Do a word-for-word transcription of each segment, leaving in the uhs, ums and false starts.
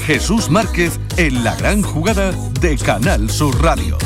Jesús Márquez en la gran jugada de Canal Sur Radio.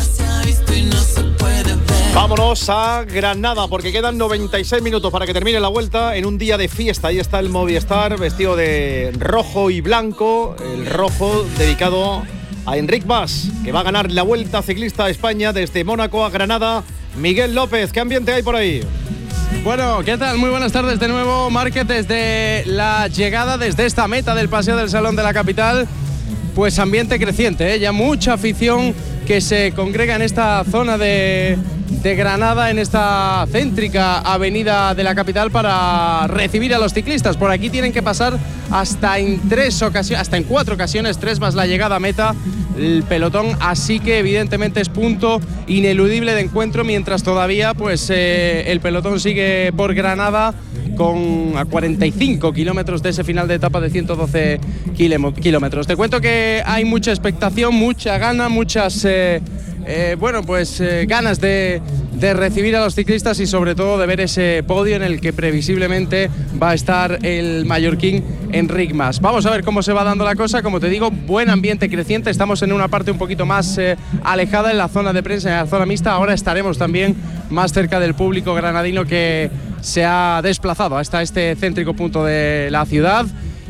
Vámonos a Granada porque quedan noventa y seis minutos para que termine la vuelta en un día de fiesta. Ahí está el Movistar vestido de rojo y blanco, el rojo dedicado a Enric Mas, que va a ganar la Vuelta Ciclista a España desde Mónaco a Granada. Miguel López, ¿qué ambiente hay por ahí? Bueno, ¿qué tal? Muy buenas tardes de nuevo, Márquez, desde la llegada, desde esta meta del Paseo del Salón de la capital. Pues ambiente creciente, ¿eh? Ya mucha afición que se congrega en esta zona de, de Granada, en esta céntrica avenida de la capital para recibir a los ciclistas. Por aquí tienen que pasar hasta en tres ocasiones, hasta en cuatro ocasiones, tres más la llegada a meta, el pelotón, así que evidentemente es punto ineludible de encuentro, mientras todavía pues eh, el pelotón sigue por Granada con a cuarenta y cinco kilómetros de ese final de etapa de ciento doce kilómetros. Te cuento que hay mucha expectación, mucha gana, muchas eh, eh, bueno pues eh, ganas de, de recibir a los ciclistas y sobre todo de ver ese podio en el que previsiblemente va a estar el mallorquín Enric Mas. Vamos a ver cómo se va dando la cosa. Como te digo, buen ambiente creciente. Estamos en una parte un poquito más eh, alejada, en la zona de prensa, en la zona mixta. Ahora estaremos también más cerca del público granadino que se ha desplazado hasta este céntrico punto de la ciudad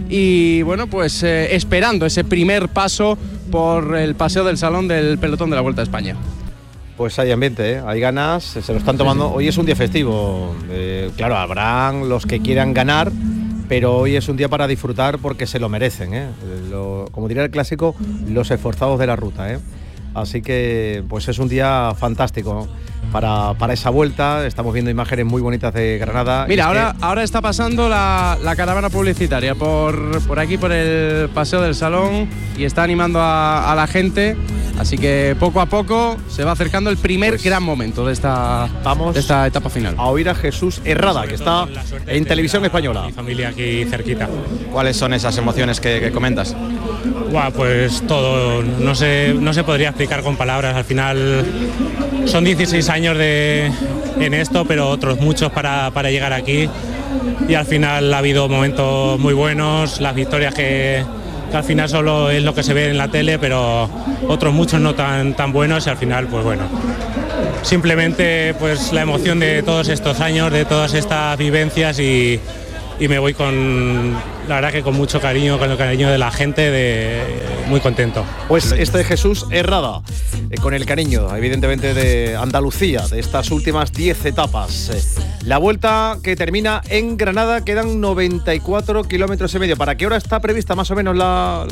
y bueno, pues eh, esperando ese primer paso por el Paseo del Salón del pelotón de la Vuelta a España. Pues hay ambiente, ¿eh? Hay ganas, se lo están tomando. Sí, sí. Hoy es un día festivo, eh, claro, habrán los que quieran ganar, pero hoy es un día para disfrutar porque se lo merecen, ¿eh? Lo, como diría el clásico, los esforzados de la ruta, ¿eh? Así que pues es un día fantástico para, para esa vuelta. Estamos viendo imágenes muy bonitas de Granada. Mira, ahora, que... ahora está pasando la, la caravana publicitaria por, por aquí, por el Paseo del Salón, y está animando a, a la gente. Así que poco a poco se va acercando el primer pues, gran momento de esta, vamos de esta etapa final. A oír a Jesús Herrada, que está en Televisión Española. Mi familia aquí cerquita. ¿Cuáles son esas emociones que, que comentas? Buah, pues todo, no se, no se podría explicar con palabras. Al final son dieciséis años de, en esto, pero otros muchos para, para llegar aquí. Y al final ha habido momentos muy buenos, las victorias que, que al final solo es lo que se ve en la tele, pero otros muchos no tan, tan buenos, y al final pues bueno, simplemente pues la emoción de todos estos años, de todas estas vivencias, y, y me voy con, la verdad que con mucho cariño, con el cariño de la gente, de, muy contento. Pues este es Jesús Herrada, eh, con el cariño evidentemente de Andalucía, de estas últimas diez etapas. Eh, la vuelta que termina en Granada, quedan noventa y cuatro kilómetros y medio. ¿Para qué hora está prevista más o menos la,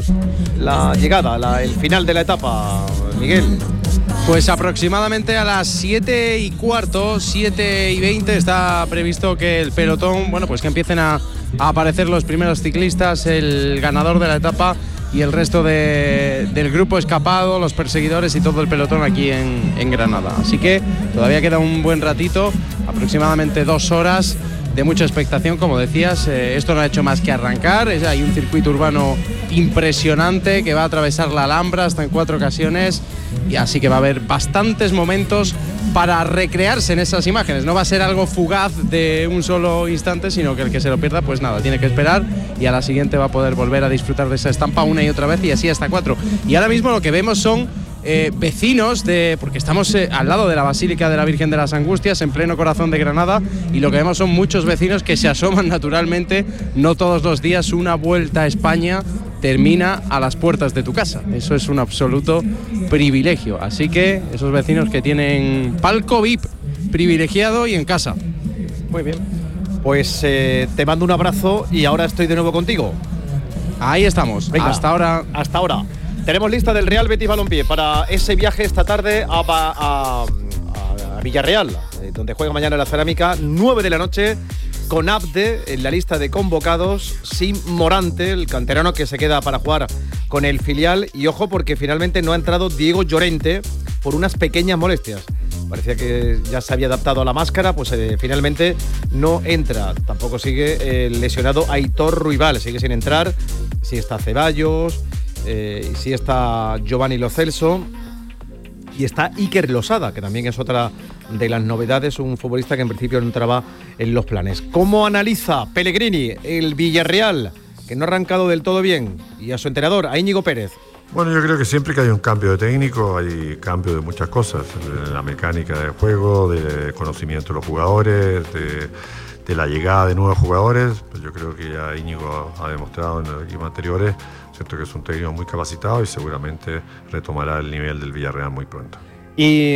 la llegada, la, el final de la etapa, Miguel? Pues aproximadamente a las siete y cuarto, siete y veinte está previsto que el pelotón, bueno, pues que empiecen a, a aparecer los primeros ciclistas, el ganador de la etapa y el resto de, del grupo escapado, los perseguidores y todo el pelotón aquí en, en Granada. Así que todavía queda un buen ratito, aproximadamente dos horas de mucha expectación, como decías. Eh, esto no ha hecho más que arrancar. Es, hay un circuito urbano impresionante que va a atravesar la Alhambra hasta en cuatro ocasiones, y así que va a haber bastantes momentos para recrearse en esas imágenes. No va a ser algo fugaz de un solo instante, sino que el que se lo pierda, pues nada, tiene que esperar, y a la siguiente va a poder volver a disfrutar de esa estampa una y otra vez, y así hasta cuatro. Y ahora mismo lo que vemos son Eh, vecinos de, porque estamos eh, al lado de la Basílica de la Virgen de las Angustias, en pleno corazón de Granada, y lo que vemos son muchos vecinos que se asoman naturalmente. No todos los días una Vuelta a España termina a las puertas de tu casa, eso es un absoluto privilegio, así que esos vecinos que tienen palco V I P privilegiado y en casa. Muy bien, pues eh, te mando un abrazo y ahora estoy de nuevo contigo. Ahí estamos. Venga, hasta ahora. Hasta ahora. Tenemos lista del Real Betis Balompié para ese viaje esta tarde a, a, a Villarreal, donde juega mañana la Cerámica, nueve de la noche, con Abde en la lista de convocados, sin Morante, el canterano que se queda para jugar con el filial. Y ojo, porque finalmente no ha entrado Diego Llorente por unas pequeñas molestias. Parecía que ya se había adaptado a la máscara, pues eh, finalmente no entra. Tampoco sigue el lesionado Aitor Ruibal, sigue sin entrar. Sí está Ceballos, eh, sí está Giovanni Lo Celso, y está Iker Losada, que también es otra de las novedades, un futbolista que en principio no entraba en los planes. ¿Cómo analiza Pellegrini el Villarreal que no ha arrancado del todo bien, y a su entrenador, a Íñigo Pérez. Bueno, yo creo que siempre que hay un cambio de técnico hay cambio de muchas cosas, de la mecánica del juego, de conocimiento de los jugadores, de, de la llegada de nuevos jugadores. Pues yo creo que ya Íñigo ha demostrado en los equipos anteriores, siento que es un técnico muy capacitado y seguramente retomará el nivel del Villarreal muy pronto. Y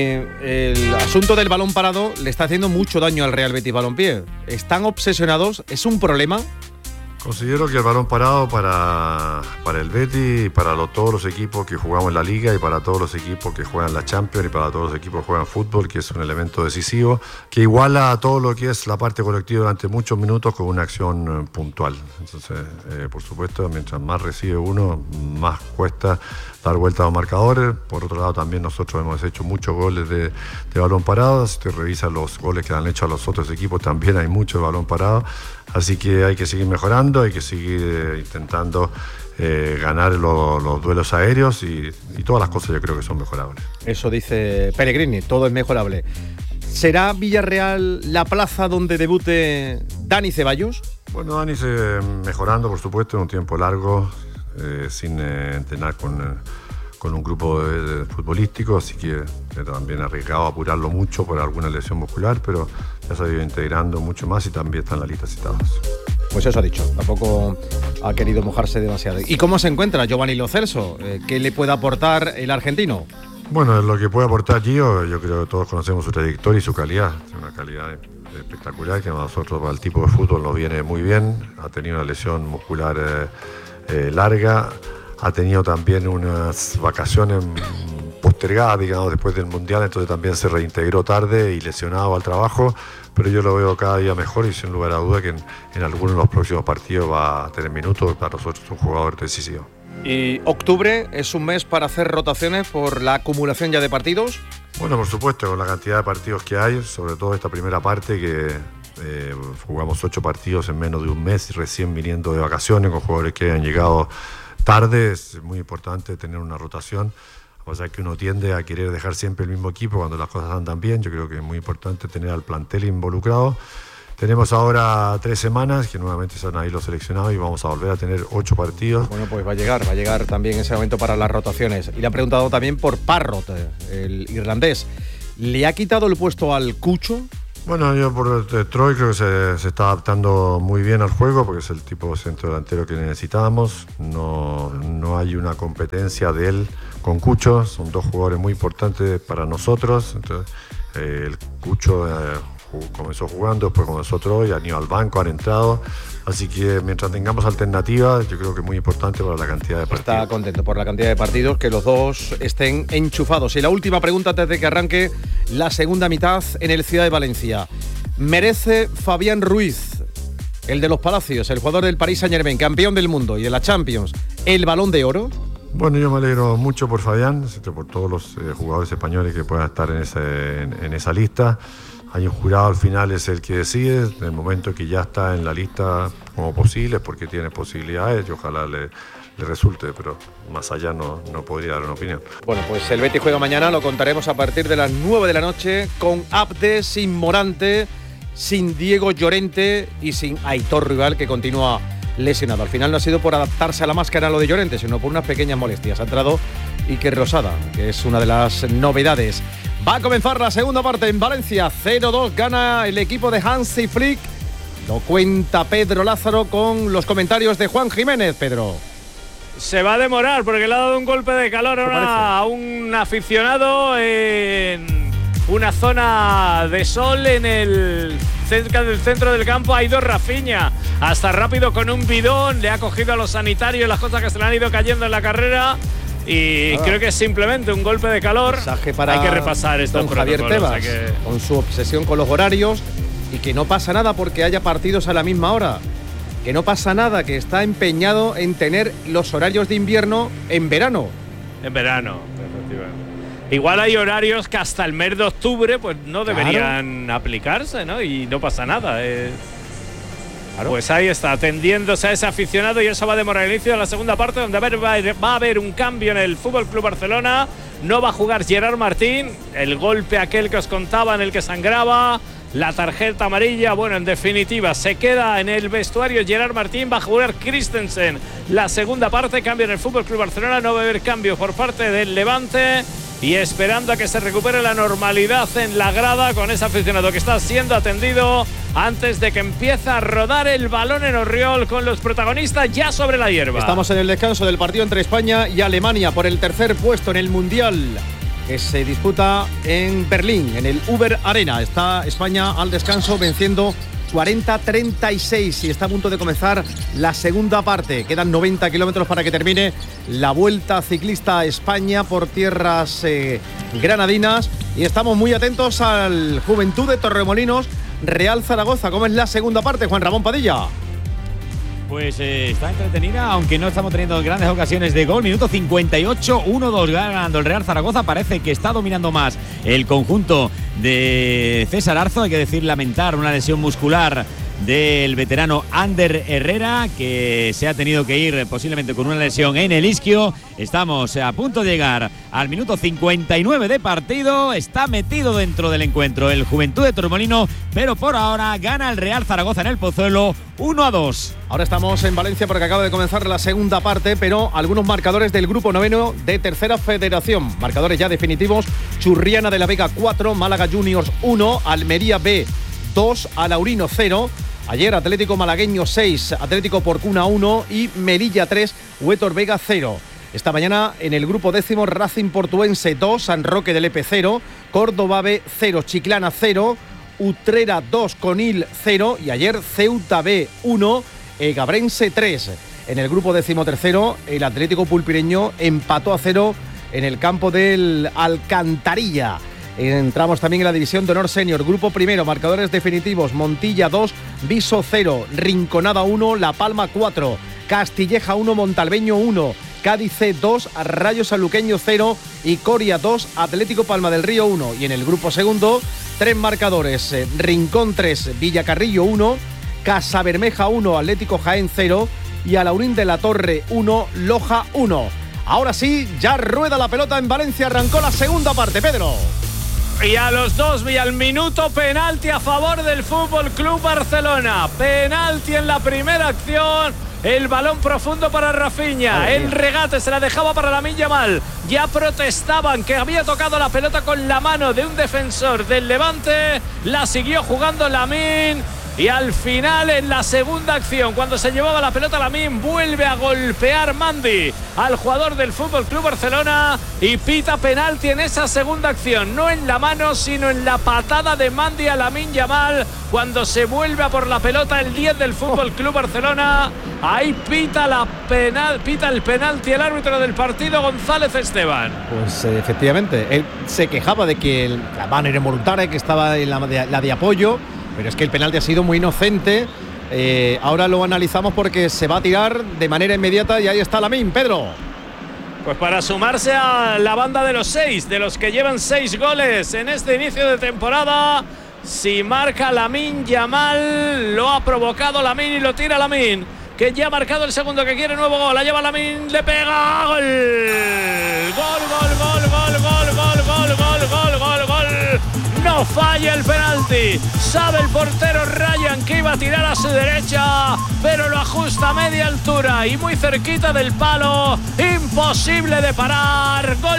el asunto del balón parado le está haciendo mucho daño al Real Betis Balompié. ¿Están obsesionados? ¿Es un problema? Considero que el balón parado para, para el Betis y para lo, todos los equipos que jugamos en la Liga y para todos los equipos que juegan la Champions y para todos los equipos que juegan fútbol, que es un elemento decisivo, que iguala a todo lo que es la parte colectiva durante muchos minutos con una acción puntual. Entonces, eh, por supuesto, mientras más recibe uno, más cuesta dar vuelta a los marcadores. Por otro lado, también nosotros hemos hecho muchos goles de, de balón parado. Si te revisas los goles que han hecho a los otros equipos, también hay mucho de balón parado. Así que hay que seguir mejorando, hay que seguir eh, intentando eh, ganar lo, los duelos aéreos y, y todas las cosas yo creo que son mejorables. Eso dice Pellegrini, todo es mejorable. ¿Será Villarreal la plaza donde debute Dani Ceballos? Bueno, Dani se mejorando, por supuesto, en un tiempo largo, eh, sin eh, entrenar con, eh, con un grupo de, de futbolístico, así que eh, también arriesgado a apurarlo mucho por alguna lesión muscular, pero ya se ha ido integrando mucho más y también está en la lista citados. Pues eso ha dicho, tampoco ha querido mojarse demasiado. ¿Y cómo se encuentra Giovanni Lo Celso? ¿Qué le puede aportar el argentino? Bueno, lo que puede aportar Gio, yo creo que todos conocemos su trayectoria y su calidad. Tiene una calidad espectacular que a nosotros, para el tipo de fútbol, nos viene muy bien. Ha tenido una lesión muscular eh, eh, larga, ha tenido también unas vacaciones postergadas, digamos, después del Mundial, entonces también se reintegró tarde y lesionado al trabajo, pero yo lo veo cada día mejor y sin lugar a duda que en, en algunos de los próximos partidos va a tener minutos. Para nosotros es un jugador decisivo. ¿Y octubre es un mes para hacer rotaciones por la acumulación ya de partidos? Bueno, por supuesto, con la cantidad de partidos que hay, sobre todo esta primera parte que eh, jugamos ocho partidos en menos de un mes y recién viniendo de vacaciones con jugadores que han llegado tarde, es muy importante tener una rotación. O sea que uno tiende a querer dejar siempre el mismo equipo cuando las cosas andan bien. Yo creo que es muy importante tener al plantel involucrado. Tenemos ahora tres semanas que nuevamente son ahí los seleccionados y vamos a volver a tener ocho partidos. Bueno, pues va a llegar, va a llegar también ese momento para las rotaciones. Y le ha preguntado también por Parrot, el irlandés. ¿Le ha quitado el puesto al Cucho? Bueno, yo por Troy creo que se, se está adaptando muy bien al juego porque es el tipo de centro delantero que necesitábamos. No, no hay una competencia de él con Cucho, son dos jugadores muy importantes para nosotros. Entonces, eh, el Cucho eh, comenzó jugando, después con nosotros y han ido al banco, han entrado. Así que mientras tengamos alternativas, yo creo que es muy importante para la cantidad de partidos. Está contento por la cantidad de partidos, que los dos estén enchufados. Y la última pregunta antes de que arranque la segunda mitad en el Ciudad de Valencia. ¿Merece Fabián Ruiz, el de los Palacios, el jugador del Paris Saint-Germain, campeón del mundo y de la Champions, el Balón de Oro? Bueno, yo me alegro mucho por Fabián, por todos los eh, jugadores españoles que puedan estar en, ese, en, en esa lista. Hay un jurado al final, es el que decide, en el momento que ya está en la lista como posible, porque tiene posibilidades y ojalá le, le resulte, pero más allá no, no podría dar una opinión. Bueno, pues el Betis juega mañana, lo contaremos a partir de las nueve de la noche, con Abde, sin Morante, sin Diego Llorente y sin Aitor Rival, que continúa lesionado. Al final no ha sido por adaptarse a la máscara lo de Llorente, sino por unas pequeñas molestias. Ha entrado Iker Rosada, que es una de las novedades. Va a comenzar la segunda parte en Valencia. cero dos gana el equipo de Hansi Flick. Lo cuenta Pedro Lázaro con los comentarios de Juan Jiménez. Pedro. Se va a demorar porque le ha dado un golpe de calor ahora a un aficionado en una zona de sol en el cerca del centro del campo. Ha ido Rafinha hasta rápido con un bidón, le ha cogido a los sanitarios las cosas que se le han ido cayendo en la carrera. Y ah, creo que es simplemente un golpe de calor. Para hay que repasar esto. Don Javier Tebas, que... con su obsesión con los horarios, y que no pasa nada porque haya partidos a la misma hora. Que no pasa nada, que está empeñado en tener los horarios de invierno en verano. En verano, efectivamente. Igual hay horarios que hasta el mes de octubre pues no deberían claro. aplicarse, ¿no? Y no pasa nada. Es... Claro. Pues ahí está, atendiéndose a ese aficionado, y eso va a demorar el inicio de la segunda parte, donde va a haber un cambio en el F C Barcelona. No va a jugar Gerard Martín, el golpe aquel que os contaba en el que sangraba, la tarjeta amarilla. Bueno, en definitiva, se queda en el vestuario Gerard Martín, va a jugar Christensen la segunda parte, cambio en el F C Barcelona, no va a haber cambio por parte del Levante y esperando a que se recupere la normalidad en la grada con ese aficionado que está siendo atendido antes de que empiece a rodar el balón en Orriol con los protagonistas ya sobre la hierba. Estamos en el descanso del partido entre España y Alemania por el tercer puesto en el Mundial que se disputa en Berlín, en el Uber Arena. Está España al descanso venciendo cuarenta a treinta y seis y está a punto de comenzar la segunda parte. Quedan noventa kilómetros para que termine la Vuelta Ciclista a España por tierras eh, granadinas y estamos muy atentos al Juventud de Torremolinos Real Zaragoza. ¿Cómo es la segunda parte, Juan Ramón Padilla? Pues eh, está entretenida, aunque no estamos teniendo grandes ocasiones de gol. Minuto cincuenta y ocho, uno dos ganando el Real Zaragoza. Parece que está dominando más el conjunto de César Arzo. Hay que decir, lamentar una lesión muscular del veterano Ander Herrera, que se ha tenido que ir posiblemente con una lesión en el isquio. Estamos a punto de llegar al minuto cincuenta y nueve de partido. Está metido dentro del encuentro el Juventud de Torremolinos, pero por ahora gana el Real Zaragoza en el Pozuelo uno a dos. Ahora estamos en Valencia porque acaba de comenzar la segunda parte, pero algunos marcadores del grupo noveno de Tercera Federación. Marcadores ya definitivos: Churriana de la Vega cuatro, Málaga Juniors uno, Almería B dos, Alaurino cero. Ayer Atlético Malagueño seis, Atlético Porcuna uno y Melilla tres, Huétor Vega cero. Esta mañana en el grupo décimo, Racing Portuense dos, San Roque del Epe cero, Córdoba B cero, Chiclana cero, Utrera dos, Conil cero y ayer Ceuta B uno, Egabrense tres. En el grupo décimo tercero, el Atlético Pulpireño empató a cero en el campo del Alcantarilla. Entramos también en la división de honor senior. Grupo primero, marcadores definitivos: Montilla dos, Viso cero, Rinconada uno, La Palma cuatro, Castilleja uno, Montalbeño uno, Cádiz C dos, Rayo Sanluqueño cero y Coria dos, Atlético Palma del Río uno. Y en el grupo segundo, tres marcadores: eh, Rincón tres, Villacarrillo uno, Casabermeja uno, Atlético Jaén cero y Alaurín de la Torre uno, Loja uno. Ahora sí, ya rueda la pelota en Valencia, arrancó la segunda parte, Pedro. Y a los dos y al minuto, penalti a favor del F C Barcelona. Penalti en la primera acción. El balón profundo para Rafinha. El regate se la dejaba para Lamine Yamal. Ya protestaban que había tocado la pelota con la mano de un defensor del Levante. La siguió jugando Lamine. Y al final, en la segunda acción, cuando se llevaba la pelota, Lamine vuelve a golpear Mandy al jugador del F C Barcelona y pita penalti en esa segunda acción. No en la mano, sino en la patada de Mandy a Lamine Yamal. Cuando se vuelve a por la pelota el diez del F C Barcelona, ahí pita, la penal, pita el penalti el árbitro del partido, González Esteban. Pues eh, efectivamente, él se quejaba de que el, la mano era involuntaria, que estaba en la de, la de apoyo. Pero es que el penalti ha sido muy inocente. Eh, ahora lo analizamos porque se va a tirar de manera inmediata y ahí está Lamine, Pedro. Pues para sumarse a la banda de los seis, de los que llevan seis goles en este inicio de temporada. Si marca Lamine Yamal, lo ha provocado Lamine y lo tira Lamine, que ya ha marcado el segundo, que quiere nuevo gol. La lleva Lamine, le pega, gol. Gol, gol, gol, gol, gol, gol, gol, gol, gol, gol, gol. No falla el penalti. Sabe el portero Ryan que iba a tirar a su derecha, pero lo ajusta a media altura y muy cerquita del palo. Imposible de parar. Gol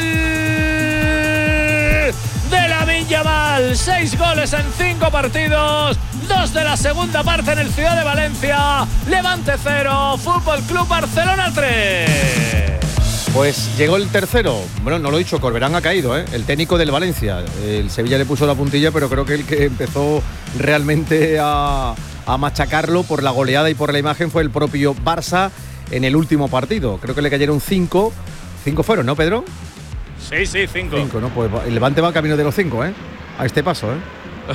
de Lamine Yamal. Seis goles en cinco partidos. Dos de la segunda parte en el Ciudad de Valencia. Levante cero, Fútbol Club Barcelona tres. Pues llegó el tercero. Bueno, no lo he dicho, Corberán ha caído, ¿eh? El técnico del Valencia. El Sevilla le puso la puntilla, pero creo que el que empezó realmente a, a machacarlo por la goleada y por la imagen fue el propio Barça en el último partido. Creo que le cayeron cinco. Cinco fueron, ¿no, Pedro? Sí, sí, cinco. Cinco, ¿no? Pues el Levante va camino de los cinco, ¿eh? A este paso, ¿eh?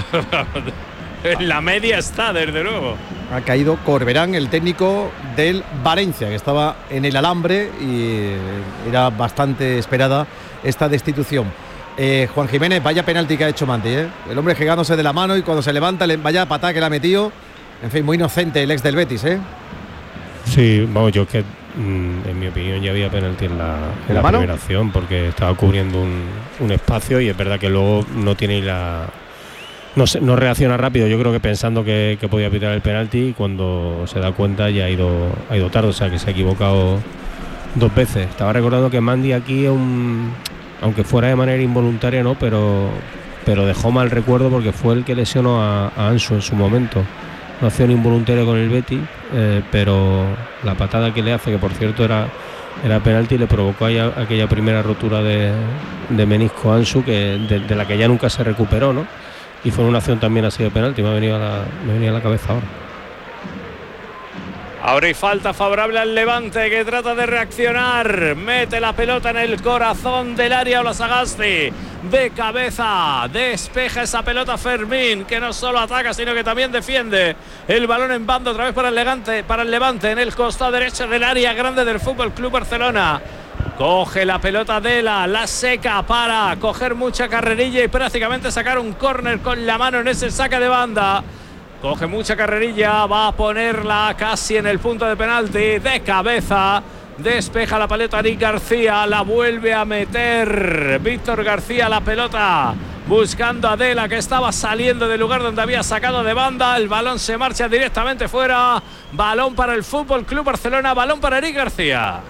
En la media está, desde luego. Ha caído Corberán, el técnico del Valencia, que estaba en el alambre y era bastante esperada esta destitución. Eh, Juan Jiménez, vaya penalti que ha hecho Mandy, ¿eh? El hombre girándose de la mano y cuando se levanta, le, vaya patada que le ha metido. En fin, muy inocente el ex del Betis, ¿eh? Sí, vamos, yo es que mm, en mi opinión ya había penalti en la, en la primera acción porque estaba cubriendo un, un espacio y es verdad que luego no tiene la... no, se, no reacciona rápido, yo creo que pensando que, que podía pitar el penalti, y cuando se da cuenta ya ha ido, ha ido tarde, o sea que se ha equivocado dos veces. Estaba recordando que Mandy aquí, un, aunque fuera de manera involuntaria, no, pero, pero dejó mal recuerdo porque fue el que lesionó a, a Ansu en su momento. Una acción involuntaria con el Betis, eh, pero la patada que le hace, que por cierto era, era penalti, le provocó aquella, aquella primera rotura de, de menisco a Ansu, que, de, de la que ya nunca se recuperó, ¿no? Y fue una acción también así de penalti, me ha venido a la, me venía a la cabeza ahora. Ahora y falta favorable al Levante, que trata de reaccionar. Mete la pelota en el corazón del área Olasagasti. De cabeza, despeja esa pelota Fermín, que no solo ataca, sino que también defiende. El balón en banda otra vez para el Levante, para el Levante en el costado derecho del área grande del Fútbol Club Barcelona. Coge la pelota Dela, la seca para coger mucha carrerilla y prácticamente sacar un córner con la mano en ese saque de banda. Coge mucha carrerilla, va a ponerla casi en el punto de penalti, de cabeza. Despeja la pelota Eric García, la vuelve a meter Víctor García la pelota, buscando a Dela, que estaba saliendo del lugar donde había sacado de banda. El balón se marcha directamente fuera. Balón para el Fútbol Club Barcelona, balón para Eric García.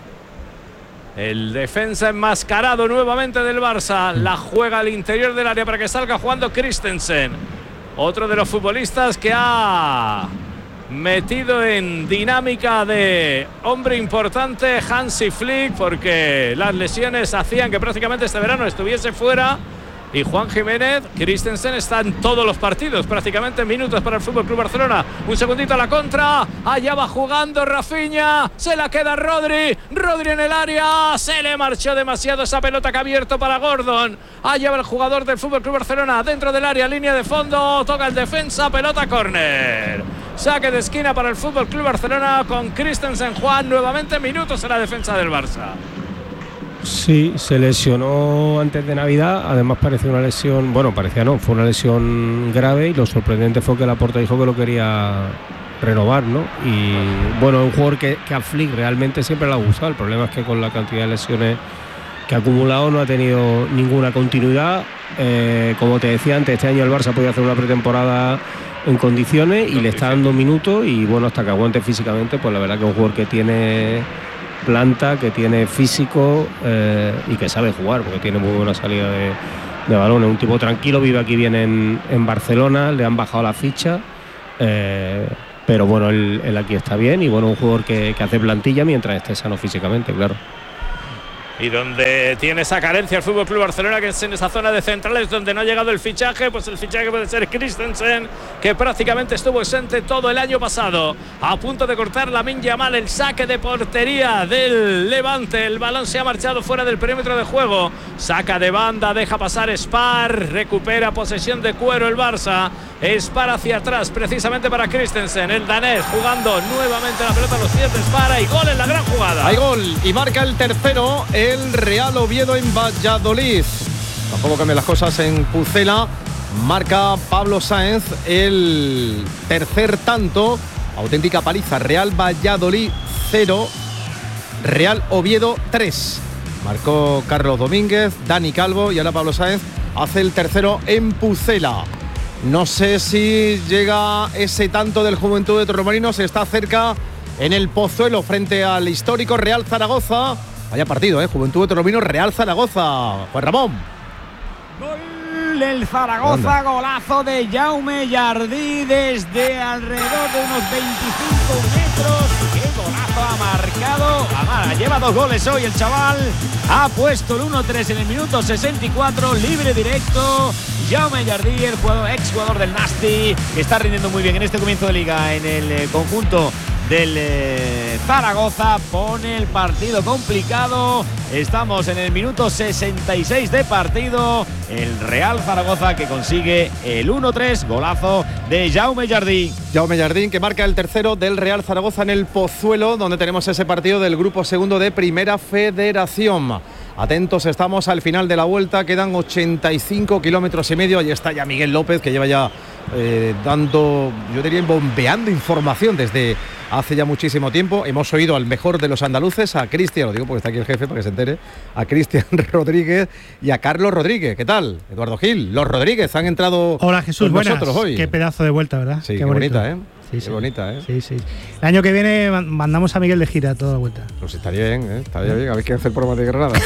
El defensa enmascarado nuevamente del Barça, la juega al interior del área para que salga jugando Christensen. Otro de los futbolistas que ha metido en dinámica de hombre importante Hansi Flick, porque las lesiones hacían que prácticamente este verano estuviese fuera. Y Juan Jiménez, Christensen está en todos los partidos, prácticamente minutos para el Fútbol Club Barcelona. Un segundito a la contra, allá va jugando Rafinha, se la queda Rodri, Rodri en el área, se le marchó demasiado esa pelota que ha abierto para Gordon. Allá va el jugador del Fútbol Club Barcelona, dentro del área, línea de fondo, toca el defensa, pelota córner. Saque de esquina para el Fútbol Club Barcelona con Christensen. Juan, nuevamente minutos en la defensa del Barça. Sí, se lesionó antes de Navidad, además parecía una lesión, bueno, parecía no, fue una lesión grave, y lo sorprendente fue que Laporta dijo que lo quería renovar, ¿no? Y bueno, es un jugador que, que a Flick realmente siempre le ha gustado. El problema es que con la cantidad de lesiones que ha acumulado no ha tenido ninguna continuidad. Eh, como te decía antes, este año el Barça podía hacer una pretemporada en condiciones y le está dando minutos, y bueno, hasta que aguante físicamente, pues la verdad que es un jugador que tiene planta, que tiene físico, eh, y que sabe jugar, porque tiene muy buena salida de, de balón. Es un tipo tranquilo, vive aquí bien en, en Barcelona, le han bajado la ficha, eh, pero bueno, él, él aquí está bien, y bueno, un jugador que, que hace plantilla mientras esté sano físicamente, claro. Y donde tiene esa carencia el Fútbol Club Barcelona, que es en esa zona de centrales donde no ha llegado el fichaje, pues el fichaje puede ser Christensen, que prácticamente estuvo ausente todo el año pasado. A punto de cortar Lamine Yamal, el saque de portería del Levante. El balón se ha marchado fuera del perímetro de juego. Saca de banda, deja pasar Spar, recupera posesión de cuero el Barça. Spar hacia atrás, precisamente para Christensen, el danés jugando nuevamente la pelota a los pies de Spar. Y gol en la gran jugada. Hay gol y marca el tercero el Real Oviedo en Valladolid. Tampoco cambian las cosas en Pucela. Marca Pablo Sáenz el tercer tanto. Auténtica paliza. Real Valladolid cero, Real Oviedo tres. Marcó Carlos Domínguez, Dani Calvo, y ahora Pablo Sáenz hace el tercero en Pucela. No sé si llega ese tanto del Juventud de Torremolinos. Está cerca en el Pozuelo frente al histórico Real Zaragoza. Vaya partido, ¿eh? Juventud de Torremolinos, Real Zaragoza. Juan Ramón. Gol del Zaragoza, golazo de Jaume Jardí desde alrededor de unos veinticinco metros. ¡Qué golazo ha marcado! Ah, lleva dos goles hoy el chaval. Ha puesto el uno tres en el minuto sesenta y cuatro, libre directo. Jaume Jardí, el jugador, ex jugador del Nasti, que está rindiendo muy bien en este comienzo de liga en el eh, conjunto del eh, Zaragoza. Pone el partido complicado. Estamos en el minuto sesenta y seis de partido. El Real Zaragoza que consigue el uno tres, golazo de Jaume Jardí. Jaume Jardín, que marca el tercero del Real Zaragoza en el Pozuelo, donde tenemos ese partido del grupo segundo de Primera Federación. Atentos estamos al final de la vuelta, quedan ochenta y cinco kilómetros y medio. Ahí está ya Miguel López, que lleva ya eh, dando, yo diría, bombeando información desde hace ya muchísimo tiempo. Hemos oído al mejor de los andaluces, a Cristian, lo digo porque está aquí el jefe para que se entere, a Cristian Rodríguez y a Carlos Rodríguez. ¿Qué tal? Eduardo Gil, los Rodríguez han entrado. Hola Jesús, con buenas. nosotros hoy. Qué pedazo de vuelta, ¿verdad? Sí, qué, qué bonita, ¿eh? Sí, qué sí. bonita, ¿eh? Sí, sí. El año que viene mandamos a Miguel de gira toda la vuelta. Pues estaría bien, ¿eh? Estaría bien. Habéis que hacer pruebas de Granada.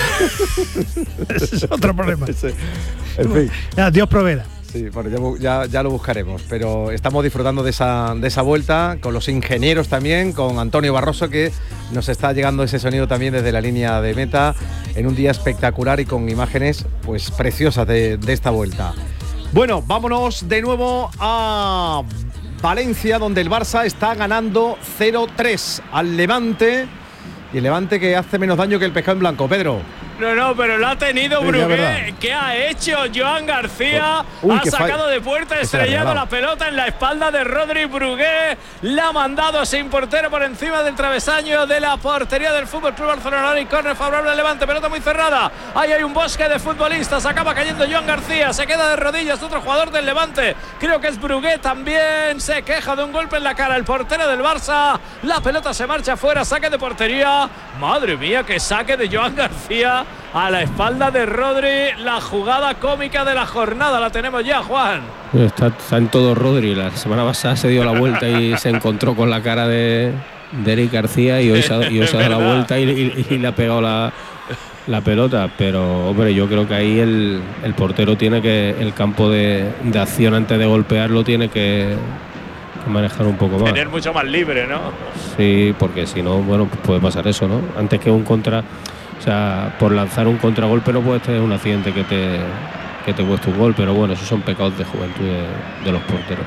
Ese es otro problema. Ese, en fin. Ya, Dios proveerá. Sí, bueno, ya, ya, ya lo buscaremos, pero estamos disfrutando de esa, de esa vuelta, con los ingenieros también, con Antonio Barroso, que nos está llegando ese sonido también desde la línea de meta, en un día espectacular y con imágenes pues preciosas de, de esta vuelta. Bueno, vámonos de nuevo a Valencia, donde el Barça está ganando cero tres al Levante, y el Levante que hace menos daño que el pescado en blanco. Pedro. No, no, pero lo ha tenido Sí, Brugué. ¿Qué ha hecho Joan García? Uy, ha sacado fall... de puerta, estrellado la pelota en la espalda de Rodri Brugué. La ha mandado sin portero por encima del travesaño de la portería del Fútbol Club Barcelona. Y córner favorable al Levante, pelota muy cerrada. Ahí hay un bosque de futbolistas. Acaba cayendo Joan García. Se queda de rodillas otro jugador del Levante. Creo que es Brugué también. Se queja de un golpe en la cara el portero del Barça. La pelota se marcha afuera. Saque de portería. Madre mía, que saque de Joan García a la espalda de Rodri. La jugada cómica de la jornada la tenemos ya, Juan. Está, está en todo Rodri. La semana pasada se dio la vuelta y se encontró con la cara de, de Eric García, y hoy se ha, y hoy se ha dado la vuelta y, y, y le ha pegado la, la pelota. Pero hombre, yo creo que ahí el, el portero tiene que, el campo de, de acción antes de golpearlo tiene que manejar un poco más. Tener mucho más libre, ¿no? Sí, porque si no, bueno, pues puede pasar eso, ¿no? Antes que un contra, o sea, por lanzar un contragolpe no puedes tener un accidente que te, que te cueste un gol, pero bueno, esos son pecados de juventud de, de los porteros.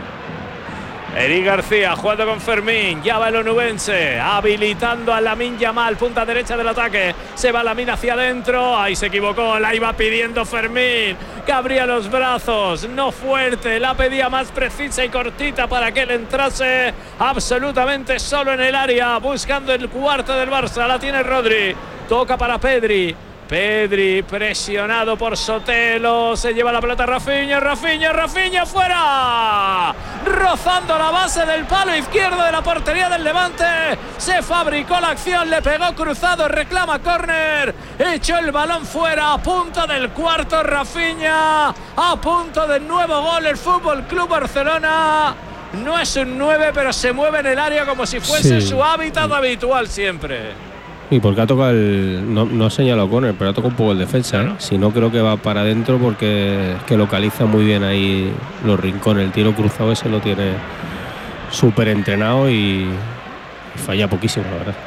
Eric García jugando con Fermín, ya va el onubense, habilitando a Lamine Yamal, punta derecha del ataque, se va Lamine hacia adentro, ahí se equivocó, la iba pidiendo Fermín, que abría los brazos, no fuerte, la pedía más precisa y cortita para que él entrase absolutamente solo en el área, buscando el cuarto del Barça, la tiene Rodri, toca para Pedri. Pedri presionado por Sotelo, se lleva la pelota Rafinha, Rafinha, Rafinha fuera, rozando la base del palo izquierdo de la portería del Levante, se fabricó la acción, le pegó cruzado, reclama córner, echó el balón fuera, a punto del cuarto Rafinha, a punto del nuevo gol el Fútbol Club Barcelona. No es un nueve, pero se mueve en el área como si fuese sí. su hábitat habitual siempre. Y porque ha tocado el. No, no ha señalado córner, pero ha tocado un poco el defensa, ¿eh? Si no, creo que va para adentro porque que localiza muy bien ahí los rincones. El tiro cruzado ese lo tiene súper entrenado y falla poquísimo, la verdad.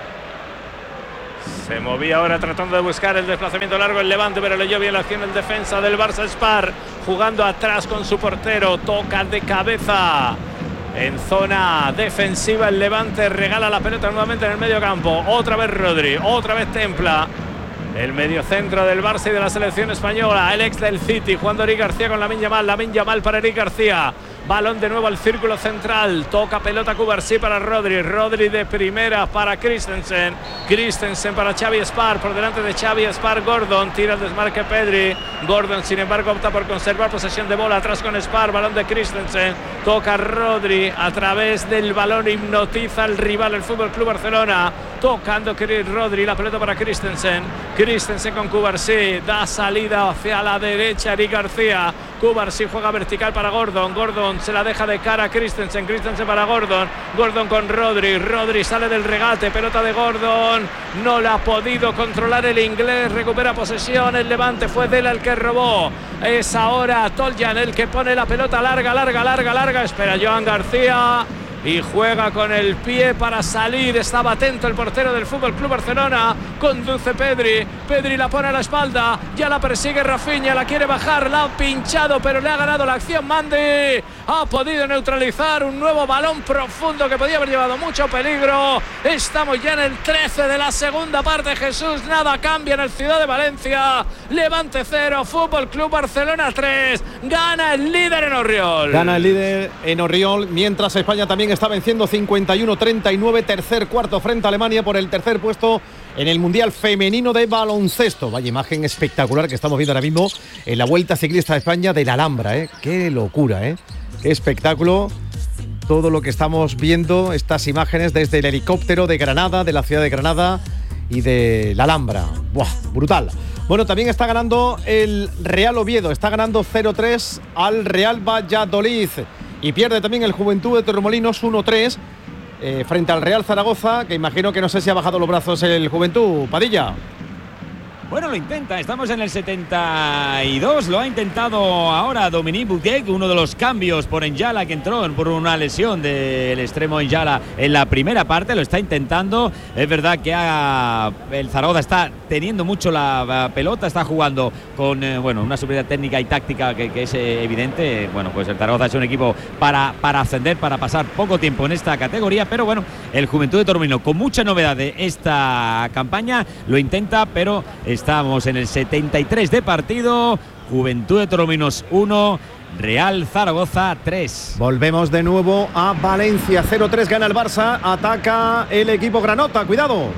Se movía ahora tratando de buscar el desplazamiento largo el Levante, pero leyó bien la acción el defensa del Barça Spar, jugando atrás con su portero, toca de cabeza. En zona defensiva el Levante regala la pelota nuevamente en el medio campo. Otra vez Rodri, otra vez Templa. El mediocentro del Barça y de la selección española. El ex del City, jugando Eric García con Lamine Yamal. Lamine Yamal para Eric García. Balón de nuevo al círculo central. Toca pelota Cubarsí para Rodri. Rodri de primera para Christensen. Christensen para Xavi Spar. Por delante de Xavi Spar, Gordon. Tira el desmarque Pedri. Gordon, sin embargo, opta por conservar posesión de bola. Atrás con Spar. Balón de Christensen. Toca Rodri. A través del balón hipnotiza al rival el Fútbol Club Barcelona. Tocando Rodri. La pelota para Christensen. Christensen con Cubarsí. Da salida hacia la derecha Eric García. Cubarsí juega vertical para Gordon. Gordon se la deja de cara a Christensen. Christensen para Gordon. Gordon con Rodri. Rodri sale del regate. Pelota de Gordon. No la ha podido controlar el inglés. Recupera posesión. El Levante fue Dela el que robó. Es ahora Toljan el que pone la pelota larga, larga, larga, larga. Espera Joan García. Y juega con el pie para salir. Estaba atento el portero del Fútbol Club Barcelona. Conduce Pedri. Pedri la pone a la espalda. Ya la persigue Rafinha. La quiere bajar. La ha pinchado, pero le ha ganado la acción Mandi. Ha podido neutralizar un nuevo balón profundo que podía haber llevado mucho peligro. Estamos ya en el trece de la segunda parte. Jesús, nada cambia en el Ciudad de Valencia. Levante cero, Fútbol Club Barcelona tres. Gana el líder en Orriol. Gana el líder en Orriol. Mientras España también está venciendo cincuenta y uno treinta y nueve, tercer cuarto frente a Alemania por el tercer puesto en el Mundial Femenino de Baloncesto. Vaya imagen espectacular que estamos viendo ahora mismo en la Vuelta Ciclista de España de la Alhambra, ¿eh? Qué locura, ¿eh? espectáculo todo lo que estamos viendo, estas imágenes desde el helicóptero de Granada, de la ciudad de Granada y de la Alhambra. ¡Buah! Brutal. Bueno, también está ganando el Real Oviedo, está ganando cero tres al Real Valladolid y pierde también el Juventud de Torremolinos uno tres eh, frente al Real Zaragoza, que imagino que no sé si ha bajado los brazos el Juventud. Padilla. Bueno, lo intenta, estamos en el setenta y dos, lo ha intentado ahora Dominique Bouquet, uno de los cambios por Enyala, que entró por una lesión del extremo Enyala en la primera parte, lo está intentando. Es verdad que ha, el Zaragoza está teniendo mucho la, la pelota, está jugando con eh, bueno, una superioridad técnica y táctica que, que es eh, evidente. Bueno, pues el Zaragoza es un equipo para, para ascender, para pasar poco tiempo en esta categoría, pero bueno, el Juventud de Torremolinos, con mucha novedad de esta campaña, lo intenta, pero estamos en el setenta y tres de partido. Juventud de Torremolinos uno, Real Zaragoza tres. Volvemos de nuevo a Valencia. cero tres gana el Barça. Ataca el equipo granota. Cuidado.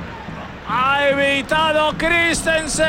Ha evitado Christensen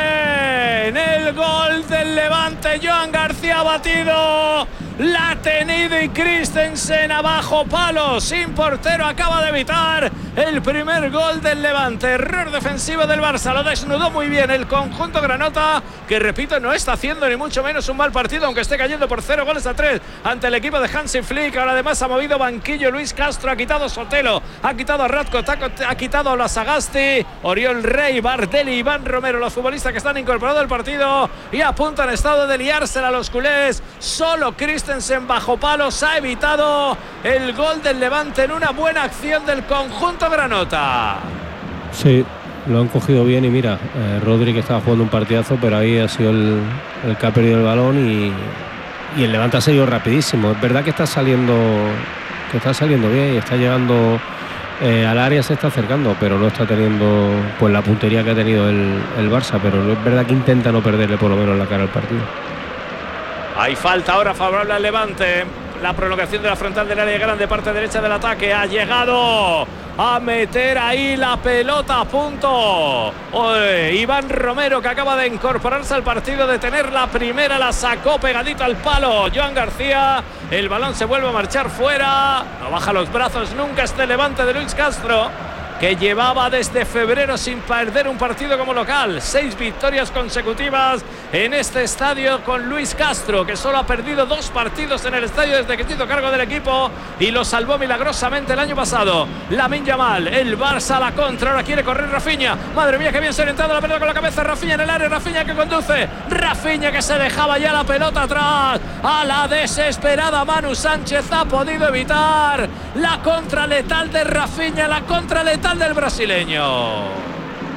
el gol del Levante. Joan García ha batido. La ha tenido y Christensen abajo palo, sin portero, acaba de evitar el primer gol del Levante. Error defensivo del Barça, lo desnudó muy bien el conjunto granota, que repito, no está haciendo ni mucho menos un mal partido, aunque esté cayendo por cero goles a tres ante el equipo de Hansi Flick. Ahora además ha movido banquillo Luis Castro, ha quitado Sotelo, ha quitado a Ratko, ha quitado a la Sagasti, Oriol Rey, Bardelli, Iván Romero, los futbolistas que están incorporados al partido y a punto en estado de liársela a los culés. Solo Christensen en bajo palos ha evitado el gol del Levante en una buena acción del conjunto granota. Sí, lo han cogido bien y mira, eh, Rodri, que estaba jugando un partidazo, pero ahí ha sido el, el que ha perdido el balón y, y el Levante ha seguido rapidísimo. Es verdad que está saliendo que está saliendo bien y está llegando eh, al área, se está acercando, pero no está teniendo pues la puntería que ha tenido el, el Barça, pero es verdad que intenta no perderle por lo menos la cara al partido. Hay falta ahora favorable al Levante. La prolongación de la frontal del área grande, parte derecha del ataque. Ha llegado a meter ahí la pelota a punto. Oye, Iván Romero, que acaba de incorporarse al partido, de tener la primera, la sacó pegadito al palo Joan García. El balón se vuelve a marchar fuera. No baja los brazos nunca este Levante de Luis Castro, que llevaba desde febrero sin perder un partido como local. Seis victorias consecutivas en este estadio con Luis Castro, que solo ha perdido dos partidos en el estadio desde que hizo cargo del equipo y lo salvó milagrosamente el año pasado. Lamine Yamal, el Barça a la contra, ahora quiere correr Rafinha. Madre mía, que bien se ha orientado la pelota con la cabeza. Rafinha en el área, Rafinha que conduce. Rafinha que se dejaba ya la pelota atrás. A la desesperada Manu Sánchez ha podido evitar la contra letal de Rafinha, la contra letal del brasileño.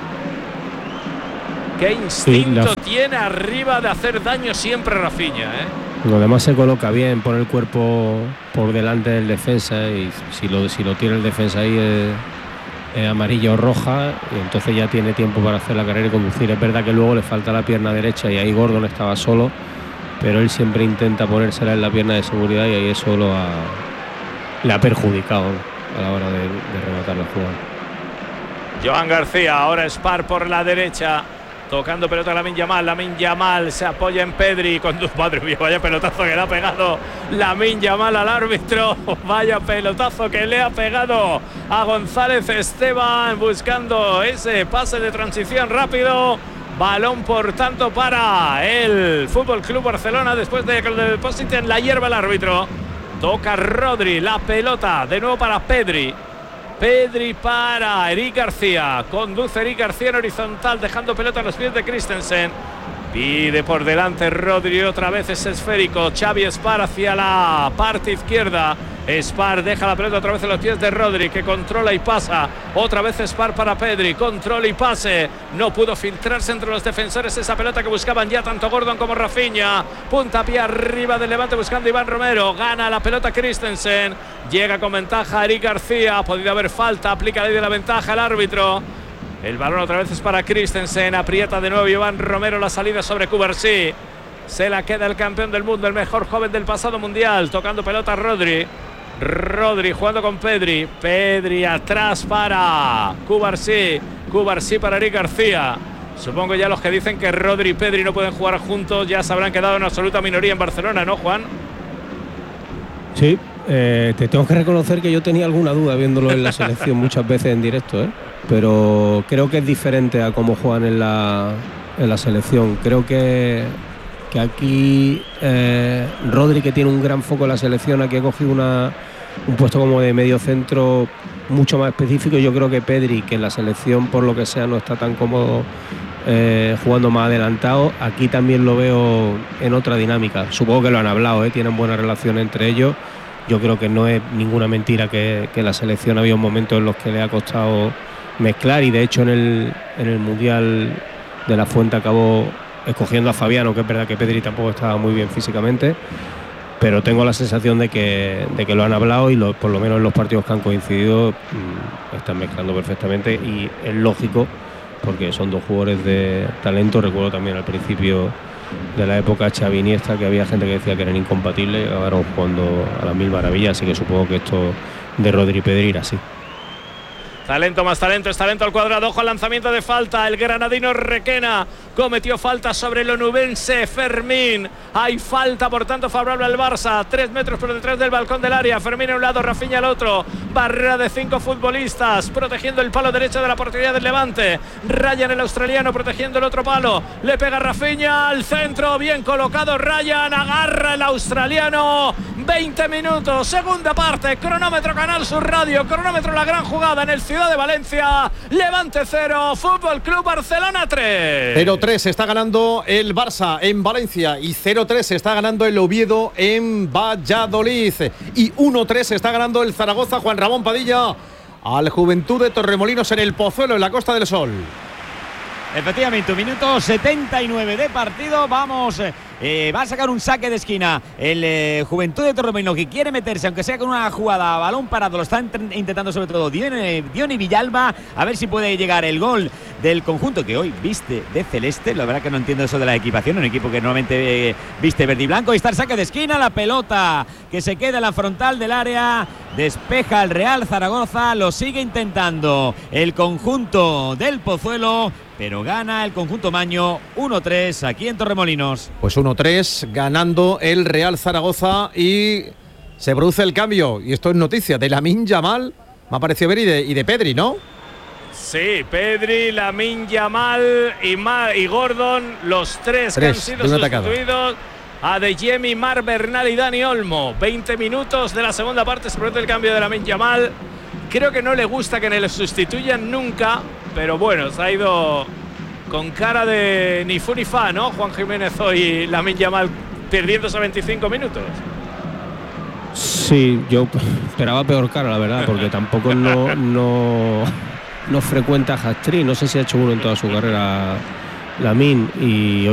Qué instinto sí, la... tiene arriba de hacer daño siempre Rafinha, ¿eh? Lo demás se coloca bien, pone el cuerpo por delante del defensa y si lo, si lo tiene el defensa ahí es, es amarilla o roja, y entonces ya tiene tiempo para hacer la carrera y conducir. Es verdad que luego le falta la pierna derecha y ahí Gordon estaba solo, pero él siempre intenta ponérsela en la pierna de seguridad y ahí eso lo ha, le ha perjudicado a la hora de, de rematar la jugada. Joan García, ahora Spar por la derecha, tocando pelota a Lamine Yamal. Lamine Yamal se apoya en Pedri. Conduce, madre mía, vaya pelotazo que le ha pegado Lamine Yamal al árbitro. Vaya pelotazo que le ha pegado a González Esteban, buscando ese pase de transición rápido. Balón, por tanto, para el Fútbol Club Barcelona después de que lo depositen la hierba el árbitro. Toca Rodri, la pelota de nuevo para Pedri. Pedri para Eric García. Conduce Eric García en horizontal, dejando pelota a los pies de Christensen. Pide por delante Rodri, otra vez es esférico. Xavi Spar hacia la parte izquierda. Spar deja la pelota otra vez en los pies de Rodri, que controla y pasa. Otra vez Spar para Pedri, control y pase. No pudo filtrarse entre los defensores esa pelota que buscaban ya tanto Gordon como Rafinha. Puntapié arriba del Levante buscando Iván Romero. Gana la pelota Christensen. Llega con ventaja Eric García. Ha podido haber falta, aplica ley de la ventaja el árbitro. El balón otra vez es para Christensen. Aprieta de nuevo Iván Romero la salida sobre Cubarsí. Se la queda el campeón del mundo, el mejor joven del pasado mundial. Tocando pelota Rodri. Rodri jugando con Pedri. Pedri atrás para Cubarsí. Cubarsí para Eric García. Supongo ya los que dicen que Rodri y Pedri no pueden jugar juntos ya se habrán quedado en absoluta minoría en Barcelona, ¿no, Juan? Sí, eh, te tengo que reconocer que yo tenía alguna duda viéndolo en la selección muchas veces en directo, ¿eh? Pero creo que es diferente a cómo juegan en la, en la selección. Creo que, que aquí eh, Rodri, que tiene un gran foco en la selección, aquí ha cogido una, un puesto como de medio centro mucho más específico. Yo creo que Pedri, que en la selección por lo que sea no está tan cómodo eh, jugando más adelantado, aquí también lo veo en otra dinámica. Supongo que lo han hablado, ¿eh? Tienen buena relación entre ellos. Yo creo que no es ninguna mentira que, que la selección había momentos en los que le ha costado mezclar, y de hecho en el, en el Mundial de la Fuente acabó escogiendo a Fabiano, que es verdad que Pedri tampoco estaba muy bien físicamente, pero tengo la sensación de que, de que lo han hablado y lo, por lo menos en los partidos que han coincidido mmm, están mezclando perfectamente, y es lógico porque son dos jugadores de talento. Recuerdo también al principio de la época Xavi Iniesta que había gente que decía que eran incompatibles y acabaron jugando a las mil maravillas, así que supongo que esto de Rodri y Pedri era así. Talento más talento, es talento al cuadrado. Ojo al lanzamiento de falta. El granadino Requena cometió falta sobre el onubense Fermín. Hay falta, por tanto, favorable al Barça. Tres metros por detrás del balcón del área. Fermín a un lado, Rafinha al otro. Barrera de cinco futbolistas protegiendo el palo derecho de la portería del Levante. Ryan, el australiano, protegiendo el otro palo. Le pega Rafinha al centro. Bien colocado Ryan. Agarra el australiano. veinte minutos, segunda parte. Cronómetro Canal Sur Radio. Cronómetro La Gran Jugada en el Ciudad de Valencia. Levante cero, Fútbol Club Barcelona tres. cero tres está ganando el Barça en Valencia y cero tres está ganando el Oviedo en Valladolid. Y uno tres está ganando el Zaragoza, Juan Ramón Padilla, al Juventud de Torremolinos en el Pozuelo, en la Costa del Sol. Efectivamente, un minuto setenta y nueve de partido. Vamos, eh, va a sacar un saque de esquina el eh, Juventud de Torremolinos, que quiere meterse, aunque sea con una jugada a balón parado. Lo están intentando sobre todo Diony, Diony Villalba, a ver si puede llegar el gol del conjunto que hoy viste de celeste. La verdad que no entiendo eso de la equipación, un equipo que normalmente eh, viste verde y blanco. Y está el saque de esquina, la pelota que se queda en la frontal del área, despeja el Real Zaragoza, lo sigue intentando el conjunto del Pozuelo, pero gana el conjunto maño uno tres aquí en Torremolinos. Pues uno tres ganando el Real Zaragoza, y se produce el cambio, y esto es noticia, de Lamine Yamal, me ha parecido ver, y de, y de Pedri, ¿no? Sí, Pedri, Lamine Yamal y, Ma y Gordon, los tres, tres que han sido sustituidos. Adeyemi, Mar Bernal y Dani Olmo. veinte minutos de la segunda parte, se produce el cambio de Lamine Yamal. Creo que no le gusta que le sustituyan nunca, pero bueno, se ha ido con cara de ni fu ni fa, ¿no? Juan Jiménez hoy, Lamine Yamal perdiéndose a veinticinco minutos. Sí, yo esperaba peor cara, la verdad, porque tampoco no, no, no frecuenta hat-trick. No sé si ha hecho uno en toda su carrera Lamine, y